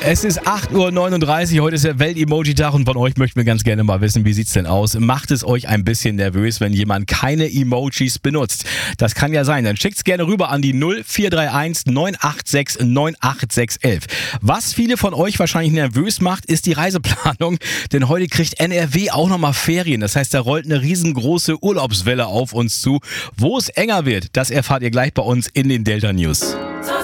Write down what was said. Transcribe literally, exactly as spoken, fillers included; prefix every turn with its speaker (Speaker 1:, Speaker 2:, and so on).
Speaker 1: Es ist acht Uhr neununddreißig, heute ist der Welt-Emoji-Tag und von euch möchten wir ganz gerne mal wissen, wie sieht's denn aus? Macht es euch ein bisschen nervös, wenn jemand keine Emojis benutzt? Das kann ja sein, dann schickt's gerne rüber an die null vier drei eins neun acht sechs neun acht sechs eins eins. Was viele von euch wahrscheinlich nervös macht, ist die Reiseplanung, denn heute kriegt N R W auch nochmal Ferien. Das heißt, da rollt eine riesengroße Urlaubswelle auf uns zu. Wo es enger wird, das erfahrt ihr gleich bei uns in den Delta News.